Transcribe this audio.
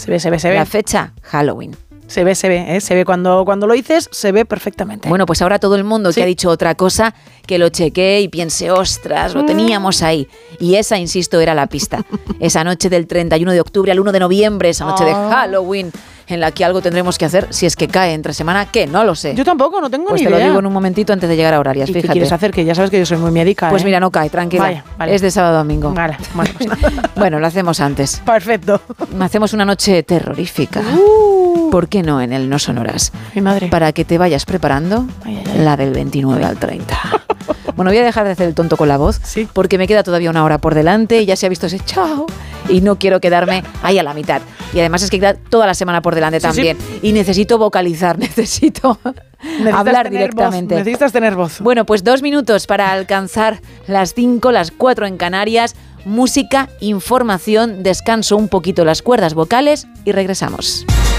Se ve. La fecha, Halloween. Se ve. Cuando lo dices, se ve perfectamente. Bueno, pues ahora todo el mundo que ha dicho otra cosa, que lo chequee y piense, ostras, lo teníamos ahí. Y esa, insisto, era la pista. Esa noche del 31 de octubre al 1 de noviembre, esa noche de Halloween, en la que algo tendremos que hacer si es que cae entre semana, que no lo sé. Yo tampoco, no tengo pues ni idea. Pues te lo digo en un momentito antes de llegar a Horarias, ¿Y fíjate. qué quieres hacer? Que ya sabes que yo soy muy médica. Pues mira, no cae, tranquila. Vale. Es de sábado a domingo. Vale, bueno. Bueno, lo hacemos antes. Perfecto. Hacemos una noche terrorífica. ¿Por qué no en el No Sonoras? Mi madre. Para que te vayas preparando la del 29 al 30. Bueno, voy a dejar de hacer el tonto con la voz, porque me queda todavía una hora por delante y ya se ha visto ese chao y no quiero quedarme ahí a la mitad. Y además es que queda toda la semana por delante también. Y necesito vocalizar, necesito hablar directamente. Necesitas tener voz. Bueno, pues 2 minutos para alcanzar las 5, las 4 en Canarias. Música, información, descanso un poquito las cuerdas vocales y regresamos.